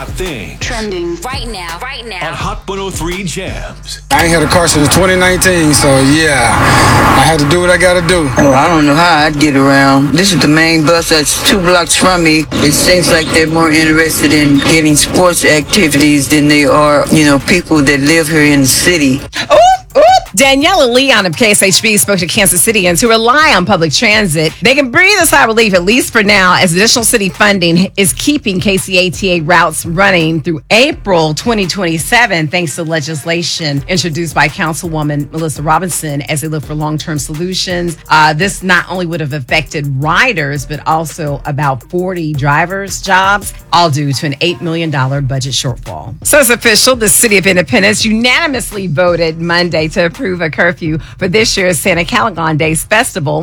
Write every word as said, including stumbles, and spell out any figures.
hot things. Trending right now, right now. On Hot one oh three Jams. I ain't had a car since twenty nineteen, so yeah, I had to do what I gotta do. Oh, I don't know how I'd get around. This is the main bus that's two blocks from me. It seems like they're more interested in getting sports activities than they are, you know, people that live here in the city. Ooh, ooh. Daniela Leon of K S H B spoke to Kansas Citians who rely on public transit. They can breathe a sigh of relief, at least for now, as additional city funding is keeping K C A T A routes running through April twenty twenty-seven, thanks to legislation introduced by Councilwoman Melissa Robinson as they look for long-term solutions. Uh, this not only would have affected riders, but also about forty drivers' jobs, all due to an eight million dollars budget shortfall. So it's official. The City of Independence unanimously voted Monday to approve a curfew for this year's Santa Calagon Days Festival.